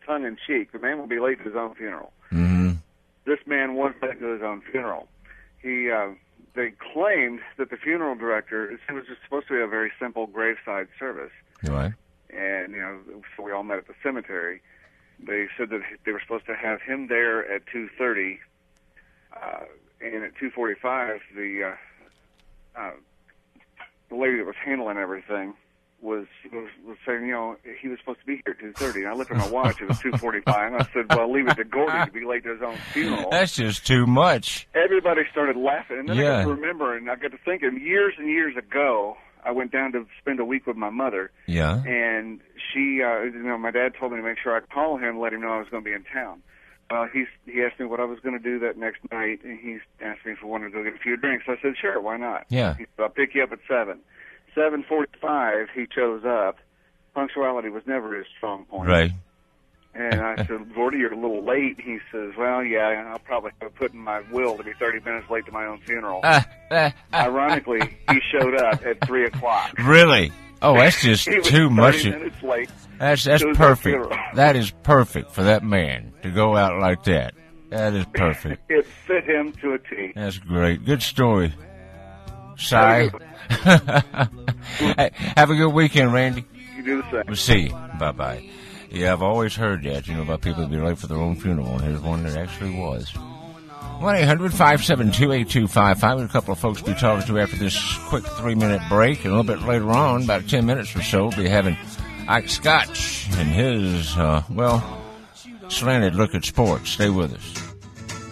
tongue-in-cheek. The man will be late to his own funeral. Mm-hmm. This man was late to his own funeral. They claimed that the funeral director, it was just supposed to be a very simple graveside service. Right. And, so we all met at the cemetery. They said that they were supposed to have him there at 2:30, and at 2:45, the lady that was handling everything was saying, he was supposed to be here at 2:30. And I looked at my watch; it was 2:45. And I said, "Well, leave it to Gordy to be late to his own funeral." That's just too much. Everybody started laughing, and then I got to remember, and I got to thinking, years and years ago, I went down to spend a week with my mother. Yeah. And she, my dad told me to make sure I call him, let him know I was going to be in town. He asked me what I was going to do that next night, and he asked me if I wanted to go get a few drinks. I said, sure, why not? Yeah. He said, I'll pick you up at 7. 7:45, he shows up. Punctuality was never his strong point. Right. And I said, Gordy, you're a little late. He says, well, yeah, I'll probably have put in my will to be 30 minutes late to my own funeral. Ironically, he showed up at 3 o'clock. Really? Oh, that's just too much. 30 minutes late. That's perfect. That is perfect for that man to go out like that. That is perfect. It fit him to a T. That's great. Good story. Sai. Hey, have a good weekend, Randy. You do the same. We'll see you. Bye-bye. Yeah, I've always heard that, about people that be late for their own funeral, and here's one that actually was. 1-800-572-8255. We have a couple of folks to be talking to after this quick 3-minute break, and a little bit later on, about 10 minutes or so, we'll be having Ike Scotch and his, slanted look at sports. Stay with us.